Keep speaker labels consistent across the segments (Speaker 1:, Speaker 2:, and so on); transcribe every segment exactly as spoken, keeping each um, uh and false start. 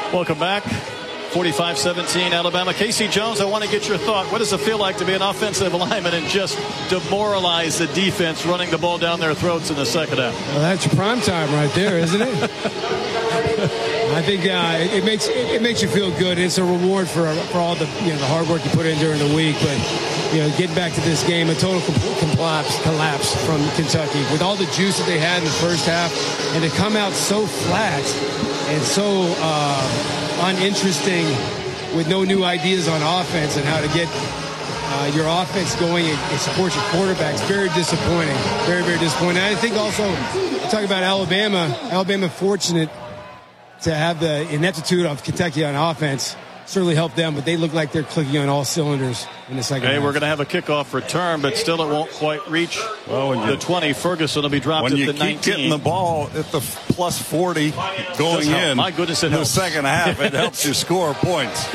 Speaker 1: Welcome back. forty-five seventeen Alabama. Casey Jones, I want to get your thought. What does it feel like to be an offensive lineman and just demoralize the defense running the ball down their throats in the second half?
Speaker 2: Well, that's your prime time right there, isn't it? I think uh, it, it makes it, it makes you feel good. It's a reward for for all the you know the hard work you put in during the week. But you know, getting back to this game, a total collapse collapse from Kentucky with all the juice that they had in the first half, and to come out so flat and so uh, uninteresting with no new ideas on offense and how to get uh, your offense going and, and support your quarterbacks. Very disappointing. Very, very disappointing. I think also, talk about Alabama, Alabama fortunate to have the ineptitude of Kentucky on offense. Certainly helped them, but they look like they're clicking on all cylinders in the second
Speaker 1: Hey,
Speaker 2: half.
Speaker 1: we're going to have a kickoff return, but still it won't quite reach
Speaker 3: well,
Speaker 1: the you, twenty. Ferguson will be dropped
Speaker 3: when
Speaker 1: at
Speaker 3: you
Speaker 1: the
Speaker 3: keep
Speaker 1: nineteen.
Speaker 3: Getting the ball at the plus forty going in,
Speaker 1: my goodness, it
Speaker 3: in the
Speaker 1: helps.
Speaker 3: second half, it helps you score points.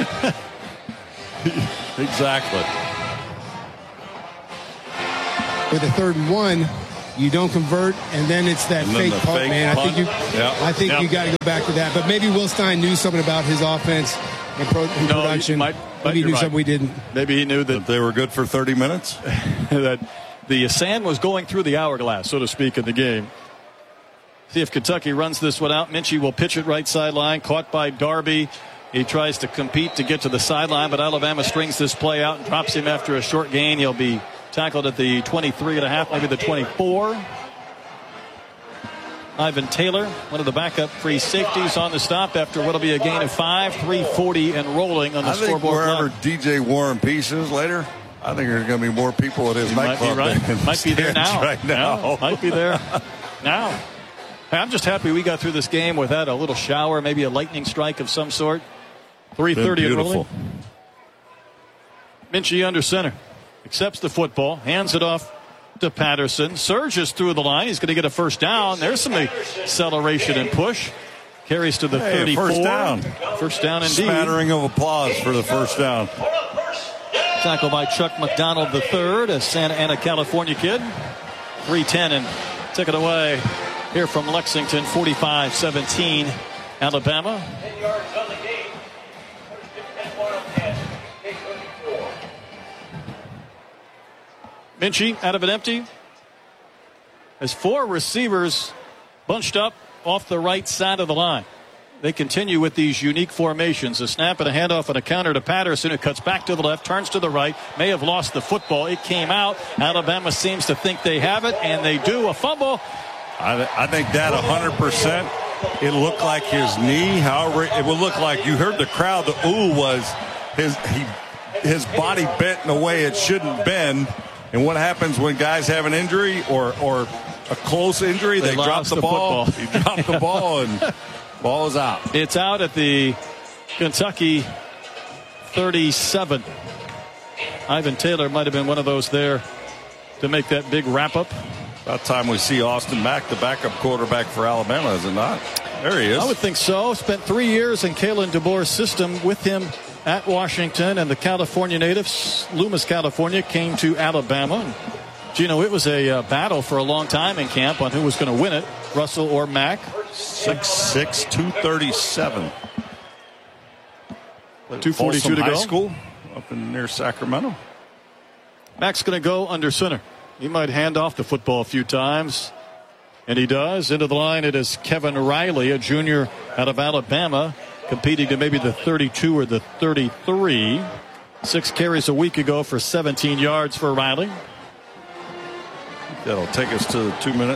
Speaker 3: Exactly.
Speaker 2: With a third and one, you don't convert, and then it's that
Speaker 3: and
Speaker 2: fake punt,
Speaker 3: fake
Speaker 2: man.
Speaker 3: Punt.
Speaker 2: I think you,
Speaker 3: yep.
Speaker 2: I think
Speaker 1: yep.
Speaker 2: you got to go back to that. But maybe Will Stein knew something about his offense and, pro, and
Speaker 1: no,
Speaker 2: production.
Speaker 1: Might,
Speaker 2: maybe he knew
Speaker 1: right.
Speaker 2: something we didn't.
Speaker 1: Maybe he knew that,
Speaker 3: that they were good for thirty minutes.
Speaker 1: That the sand was going through the hourglass, so to speak, in the game. See if Kentucky runs this one out. Minchie will pitch it right sideline, caught by Darby. He tries to compete to get to the sideline, but Alabama strings this play out and drops him after a short gain. He'll be tackled at the twenty-three and a half, maybe the twenty-four. Ivan Taylor, one of the backup free safeties, on the stop after what will be a gain of five, three forty and rolling on the
Speaker 3: I think
Speaker 1: scoreboard.
Speaker 3: Wherever
Speaker 1: clock.
Speaker 3: D J Warren Peace is later, I think there's going to be more people at his
Speaker 1: You
Speaker 3: nightclub.
Speaker 1: Might be right. Might be there now.
Speaker 3: Right now.
Speaker 1: Yeah, might be there now. Hey, I'm just happy we got through this game without a little shower, maybe a lightning strike of some sort. three thirty and rolling. Minchie under center. Accepts the football. Hands it off to Patterson. Surges through the line. He's going to get a first down. There's some acceleration and push. Carries to the
Speaker 3: hey,
Speaker 1: thirty-four.
Speaker 3: First down.
Speaker 1: First down indeed.
Speaker 3: Smattering of applause for the first down.
Speaker 1: Tackle by Chuck McDonald the third, a Santa Ana, California kid. three ten and took it away here from Lexington. forty-five seventeen Alabama. Minchie out of an empty. Has four receivers bunched up off the right side of the line. They continue with these unique formations. A snap and a handoff and a counter to Patterson, who cuts back to the left, turns to the right, may have lost the football. It came out. Alabama seems to think they have it, and they do. A fumble.
Speaker 3: I, I think that one hundred percent. It looked like his knee. However, it would look like you heard the crowd. The ooh was his he his body bent in a way it shouldn't bend. And what happens when guys have an injury or or a close injury? They, they drop the, the ball. He dropped the ball and ball is out.
Speaker 1: It's out at the Kentucky thirty-seven. Ivan Taylor might have been one of those there to make that big wrap up.
Speaker 3: About time we see Austin Mack, the backup quarterback for Alabama, is it not? There he is.
Speaker 1: I would think so. Spent three years in Kalen DeBoer's system with him at Washington, and the California natives, Loomis, California, came to Alabama. You know, it was a uh, battle for a long time in camp on who was going to win it, Russell or Mack.
Speaker 3: six six, two thirty-seven.
Speaker 1: two forty-two to go.
Speaker 3: High school up in near Sacramento.
Speaker 1: Mack's going to go under center. He might hand off the football a few times, and he does. Into the line, it is Kevin Riley, a junior out of Alabama, competing to maybe the thirty-two or the thirty-three. Six carries a week ago for seventeen yards for Riley.
Speaker 3: That'll take us to the two-minute.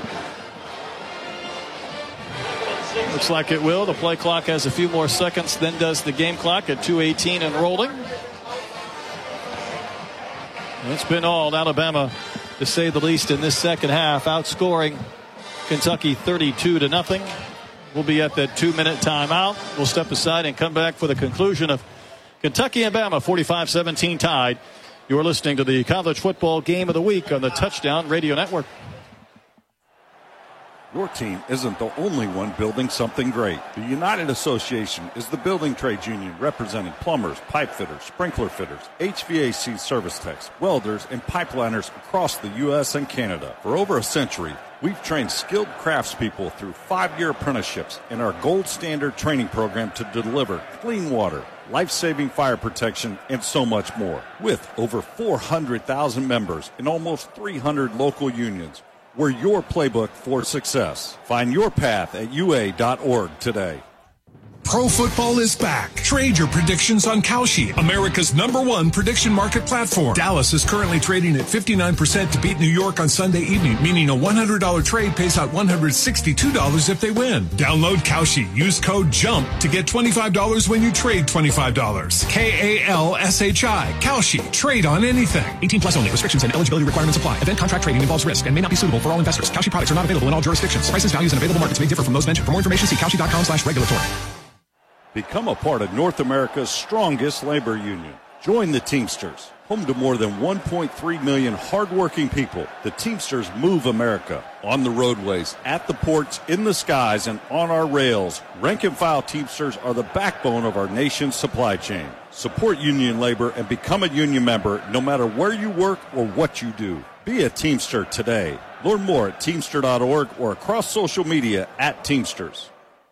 Speaker 1: Looks like it will. The play clock has a few more seconds than does the game clock at two eighteen and rolling. And it's been all Alabama, to say the least, in this second half, outscoring Kentucky thirty-two to nothing. We'll be at that two-minute timeout. We'll step aside and come back for the conclusion of Kentucky and Bama, forty-five seventeen tied. You're listening to the College Football Game of the Week on the Touchdown Radio Network.
Speaker 3: Your team isn't the only one building something great. The United Association is the building trades union representing plumbers, pipe fitters, sprinkler fitters, H V A C service techs, welders, and pipeliners across the U S and Canada. For over a century, we've trained skilled craftspeople through five-year apprenticeships and our gold standard training program to deliver clean water, life-saving fire protection, and so much more. With over four hundred thousand members and almost three hundred local unions, we're your playbook for success. Find your path at U A dot org today.
Speaker 4: Pro football is back. Trade your predictions on Kalshi, America's number one prediction market platform. Dallas is currently trading at fifty-nine percent to beat New York on Sunday evening, meaning a one hundred dollars trade pays out one hundred sixty-two dollars if they win. Download Kalshi. Use code JUMP to get twenty-five dollars when you trade twenty-five dollars. K A L S H I. Kalshi. Trade on anything. eighteen plus only. Restrictions and eligibility requirements apply. Event contract trading involves risk and may not be suitable for all investors. Kalshi products are not available in all jurisdictions. Prices, values, and available markets may differ from those mentioned. For more information, see Kalshi dot com slash regulatory.
Speaker 3: Become a part of North America's strongest labor union. Join the Teamsters, home to more than one point three million hardworking people. The Teamsters move America on the roadways, at the ports, in the skies, and on our rails. Rank and file Teamsters are the backbone of our nation's supply chain. Support union labor and become a union member no matter where you work or what you do. Be a Teamster today. Learn more at teamster dot org or across social media at Teamsters.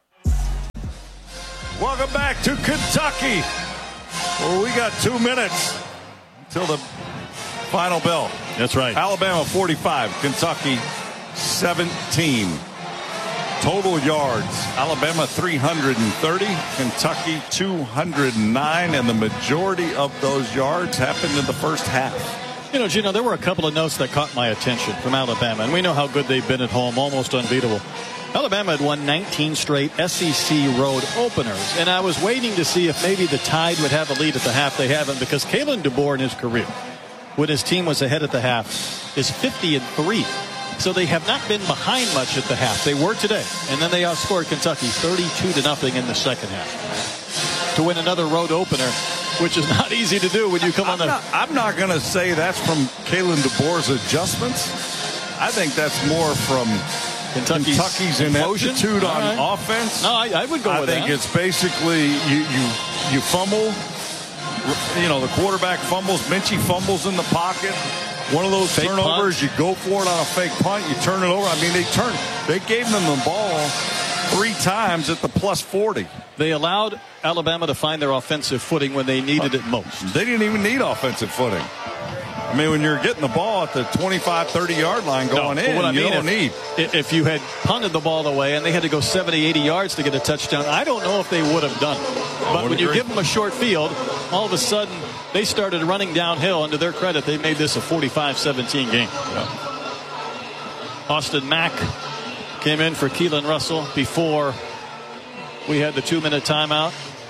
Speaker 3: Welcome back to Kentucky, where we got two minutes until the final bell.
Speaker 1: That's right.
Speaker 3: Alabama forty-five, Kentucky seventeen. Total yards, Alabama three hundred thirty, Kentucky two hundred nine, and the majority of those yards happened in the first half.
Speaker 1: You know, Gino, there were a couple of notes that caught my attention from Alabama, and we know how good they've been at home, almost unbeatable. Alabama had won nineteen straight S E C road openers, and I was waiting to see if maybe the Tide would have a lead at the half. They haven't, because Kalen DeBoer in his career, when his team was ahead at the half, is fifty and three. So they have not been behind much at the half. They were today, and then they outscored Kentucky thirty-two to nothing in the second half to win another road opener, which is not easy to do when you come
Speaker 3: I'm
Speaker 1: on the.
Speaker 3: Not, I'm not going to say that's from Kalen DeBoer's adjustments. I think that's more from
Speaker 1: Kentucky's,
Speaker 3: Kentucky's ineptitude on
Speaker 1: right.
Speaker 3: offense.
Speaker 1: No, I, I would go
Speaker 3: I
Speaker 1: with
Speaker 3: that. I think it's basically you, you you fumble. You know, the quarterback fumbles. Minchie fumbles in the pocket. One of those fake turnovers, punt. You go for it on a fake punt. You turn it over. I mean, they turned. They gave them the ball three times at the plus forty.
Speaker 1: They allowed Alabama to find their offensive footing when they needed it most.
Speaker 3: They didn't even need offensive footing. I mean, when you're getting the ball at the twenty-five, thirty-yard line going no, in, what I you mean, don't
Speaker 1: if,
Speaker 3: need.
Speaker 1: If you had punted the ball away and they had to go seventy, eighty yards to get a touchdown, I don't know if they would have done it. But when agree. you give them a short field, all of a sudden they started running downhill, and to their credit, they made this a forty-five seventeen game. Yeah. Austin Mack came in for Keelan Russell before we had the two-minute timeout.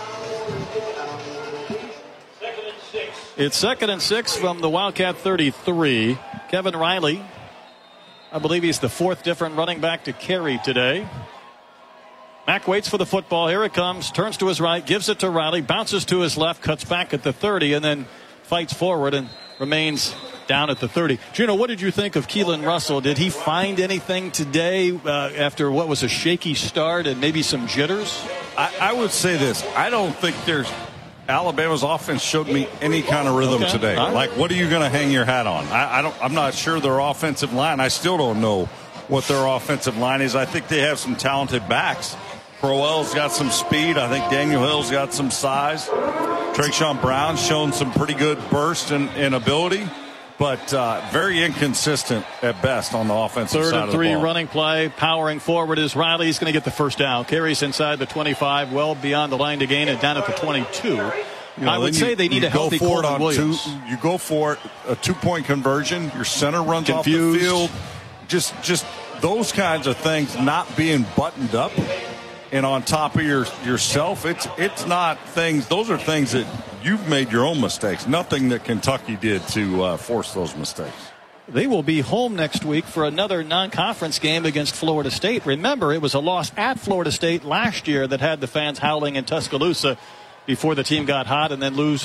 Speaker 1: It's second and six from the Wildcat thirty-three. Kevin Riley, I believe he's the fourth different running back to carry today. Mack waits for the football. Here it comes. Turns to his right, gives it to Riley, bounces to his left, cuts back at the thirty, and then fights forward and remains down at the thirty. Gino, what did you think of Keelan Russell? Did he find anything today uh, after what was a shaky start and maybe some jitters?
Speaker 3: I, I would say this. I don't think there's Alabama's offense showed me any kind of rhythm okay. today. Right. Like, what are you going to hang your hat on? I, I don't. I'm not sure their offensive line. I still don't know what their offensive line is. I think they have some talented backs. Crowell's got some speed. I think Daniel Hill's got some size. Trayshawn Brown's shown some pretty good burst and, and ability, but uh, very inconsistent at best on the offensive
Speaker 1: Third
Speaker 3: side
Speaker 1: and
Speaker 3: of the
Speaker 1: three
Speaker 3: ball.
Speaker 1: running play. Powering forward is Riley. He's going to get the first down. Carries inside the twenty-five, well beyond the line to gain, and down at the twenty-two. You know, I would say you, they need a healthy Coleman Williams.
Speaker 3: Two, you go for it, a two-point conversion. Your center runs
Speaker 1: Confused.
Speaker 3: off the field. Just, just those kinds of things not being buttoned up and on top of your yourself. It's it's not things. Those are things that you've made your own mistakes. Nothing that Kentucky did to uh, force those mistakes.
Speaker 1: They will be home next week for another non-conference game against Florida State. Remember, it was a loss at Florida State last year that had the fans howling in Tuscaloosa before the team got hot, and then lose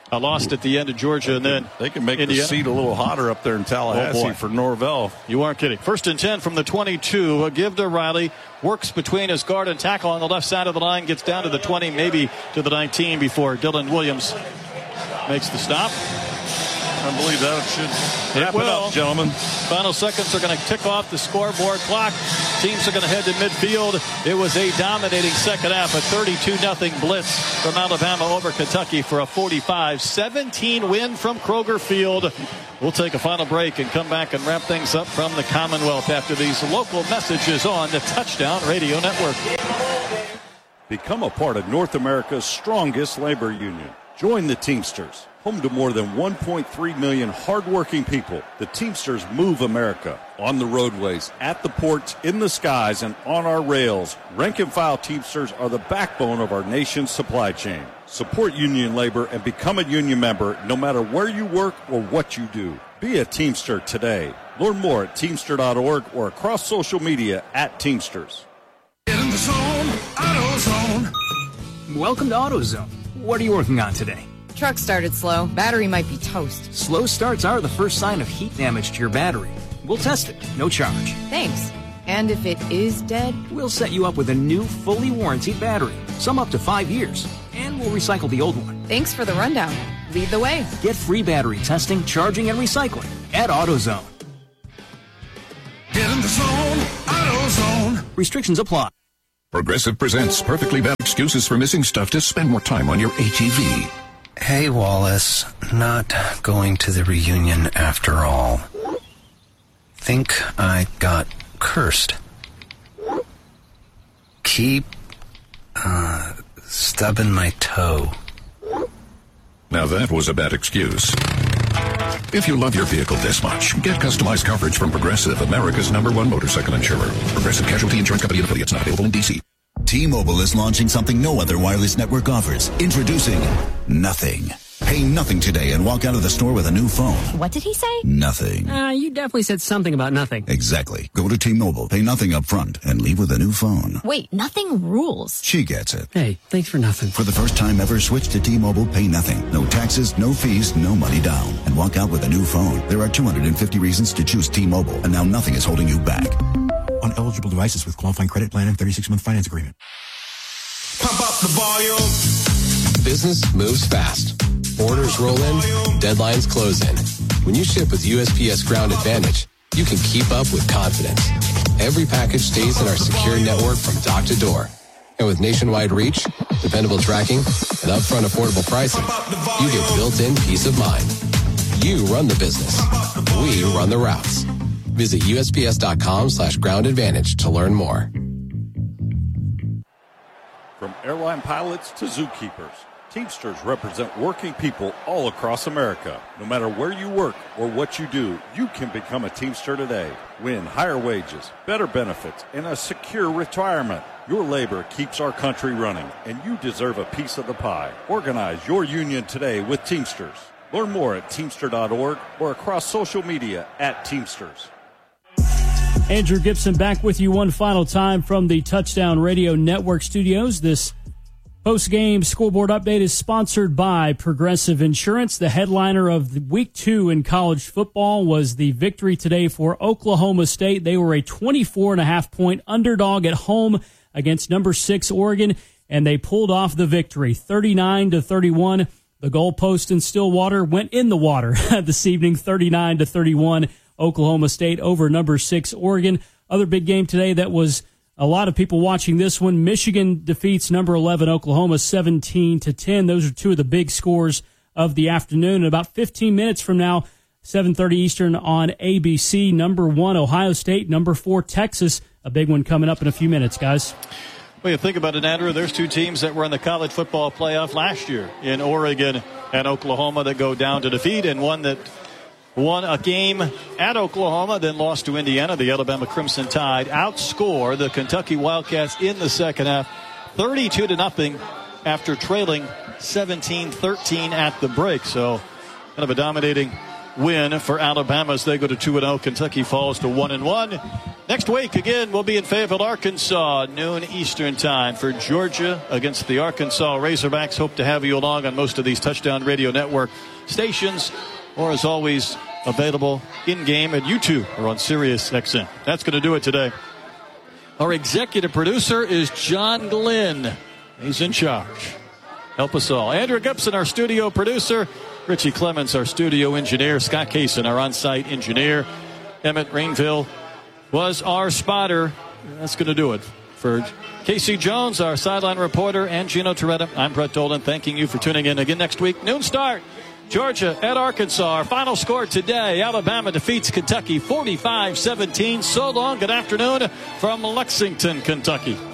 Speaker 1: I lost at the end of Georgia, and then
Speaker 3: they can make
Speaker 1: Indiana.
Speaker 3: the seat a little hotter up there in Tallahassee
Speaker 1: oh
Speaker 3: for Norvell.
Speaker 1: You aren't kidding. First and ten from the twenty-two. A give to Riley. Works between his guard and tackle on the left side of the line. Gets down to the twenty, maybe to the nineteen before Dylan Williams makes the stop.
Speaker 3: I believe that should wrap it up, gentlemen.
Speaker 1: Final seconds are going to tick off the scoreboard clock. Teams are going to head to midfield. It was a dominating second half, a thirty-two nothing blitz from Alabama over Kentucky for a forty-five seventeen win from Kroger Field. We'll take a final break and come back and wrap things up from the Commonwealth after these local messages on the Touchdown Radio Network.
Speaker 3: Become a part of North America's strongest labor union. Join the Teamsters. Home to more than one point three million hardworking people, the Teamsters move America. On the roadways, at the ports, in the skies, and on our rails, rank-and-file Teamsters are the backbone of our nation's supply chain. Support union labor and become a union member no matter where you work or what you do. Be a Teamster today. Learn more at teamster dot org or across social media at Teamsters.
Speaker 4: Get in the zone, AutoZone.
Speaker 5: Welcome to AutoZone. What are you working on today?
Speaker 6: Truck started slow. Battery might be toast.
Speaker 5: Slow starts are the first sign of heat damage to your battery. We'll test it, no charge.
Speaker 6: Thanks. And if it is dead?
Speaker 5: We'll set you up with a new, fully warranted battery. Some up to five years. And we'll recycle the old one.
Speaker 6: Thanks for the rundown. Lead the way.
Speaker 5: Get free battery testing, charging, and recycling at AutoZone.
Speaker 4: Get in the zone, AutoZone.
Speaker 5: Restrictions apply.
Speaker 7: Progressive presents perfectly valid excuses for missing stuff to spend more time on your A T V.
Speaker 8: Hey, Wallace, not going to the reunion after all. Think I got cursed. Keep, uh, stubbing my toe.
Speaker 7: Now that was a bad excuse. If you love your vehicle this much, get customized coverage from Progressive, America's number one motorcycle insurer. Progressive Casualty Insurance Company and affiliates, not available in D C.
Speaker 9: T-Mobile is launching something no other wireless network offers. Introducing Nothing. Pay nothing today and walk out of the store with a new phone.
Speaker 10: What did he say?
Speaker 9: Nothing.
Speaker 10: Uh, you definitely said something about nothing.
Speaker 9: Exactly. Go to T-Mobile, pay nothing up front, and leave with a new phone.
Speaker 10: Wait, nothing rules.
Speaker 9: She gets it.
Speaker 10: Hey, thanks for nothing.
Speaker 9: For the first time ever, switch to T-Mobile, pay nothing. No taxes, no fees, no money down. And walk out with a new phone. There are two hundred fifty reasons to choose T-Mobile, and now nothing is holding you back.
Speaker 11: On eligible devices with qualifying credit plan and thirty-six month finance agreement.
Speaker 4: Pump up the volume.
Speaker 12: Business moves fast. Orders roll in, deadlines close in. When you ship with U S P S Ground Advantage, you can keep up with confidence. Every package stays in our secure network from dock to door. And with nationwide reach, dependable tracking, and upfront affordable pricing, you get built-in peace of mind. You run the business. We run the routes. Visit U S P S dot com slash ground advantage to learn more.
Speaker 3: From airline pilots to zookeepers, Teamsters represent working people all across America. No matter where you work or what you do, you can become a Teamster today. Win higher wages, better benefits, and a secure retirement. Your labor keeps our country running, and you deserve a piece of the pie. Organize your union today with Teamsters. Learn more at teamster dot org or across social media at Teamsters.
Speaker 13: Andrew Gibson back with you one final time from the Touchdown Radio Network studios. This post-game scoreboard update is sponsored by Progressive Insurance. The headliner of the week two in college football was the victory today for Oklahoma State. They were a twenty-four and a half point underdog at home against number six Oregon, and they pulled off the victory, thirty-nine to thirty-one. The goalpost in Stillwater went in the water this evening, thirty-nine to thirty-one. Oklahoma State over number six Oregon. Other big game today that was a lot of people watching this one. Michigan defeats number eleven Oklahoma seventeen to ten. Those are two of the big scores of the afternoon. In about fifteen minutes from now, seven thirty Eastern on A B C. Number one Ohio State, number four Texas. A big one coming up in a few minutes, guys.
Speaker 1: Well, you think about it, Andrew, there's two teams that were in the college football playoff last year in Oregon and Oklahoma that go down to defeat, and one that won a game at Oklahoma, then lost to Indiana. The Alabama Crimson Tide outscore the Kentucky Wildcats in the second half, thirty-two to nothing after trailing seventeen thirteen at the break. So kind of a dominating win for Alabama as they go to two and oh. Kentucky falls to one and one. Next week, again, we'll be in Fayetteville, Arkansas, noon Eastern time for Georgia against the Arkansas Razorbacks. Hope to have you along on most of these Touchdown Radio Network stations, or as always, available in-game at YouTube or on Sirius X M. That's going to do it today. Our executive producer is John Glenn. He's in charge. Help us all. Andrew Gibson, our studio producer. Richie Clements, our studio engineer. Scott Kaysen, our on-site engineer. Emmett Rainville was our spotter. That's going to do it. For Casey Jones, our sideline reporter, and Gino Toretta, I'm Brett Dolan, thanking you for tuning in again next week. Noon start. Georgia at Arkansas. Our final score today, Alabama defeats Kentucky forty-five seventeen. So long. Good afternoon from Lexington, Kentucky.